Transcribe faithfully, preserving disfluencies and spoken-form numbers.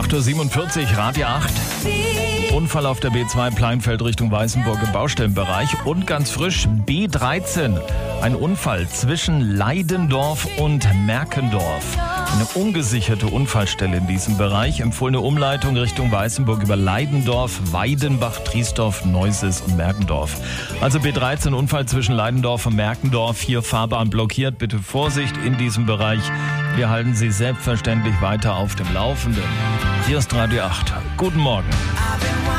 acht Uhr siebenundvierzig, Radio acht. Unfall auf der B zwei Pleinfeld Richtung Weißenburg im Baustellenbereich. Und ganz frisch B dreizehn. Ein Unfall zwischen Leidendorf und Merkendorf. Eine ungesicherte Unfallstelle in diesem Bereich. Empfohlene Umleitung Richtung Weißenburg über Leidendorf, Weidenbach, Triesdorf, Neuses und Merkendorf. Also B dreizehn, Unfall zwischen Leidendorf und Merkendorf. Hier Fahrbahn blockiert. Bitte Vorsicht in diesem Bereich. Wir halten Sie selbstverständlich weiter auf dem Laufenden. Hier ist Radio acht. Guten Morgen.